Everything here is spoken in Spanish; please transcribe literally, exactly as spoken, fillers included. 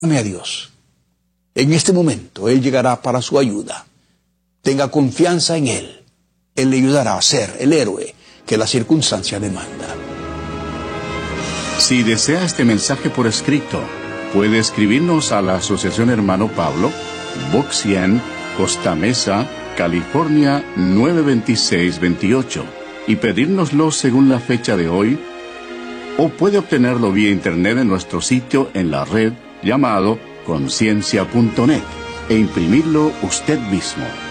Ame a Dios. En este momento Él llegará para su ayuda. Tenga confianza en Él. Él le ayudará a ser el héroe que la circunstancia demanda. Si desea este mensaje por escrito, puede escribirnos a la Asociación Hermano Pablo, Box cien, Costa Mesa, California nueve veintiséis veintiocho, y pedírnoslo según la fecha de hoy, o puede obtenerlo vía internet en nuestro sitio en la red llamado conciencia punto net e imprimirlo usted mismo.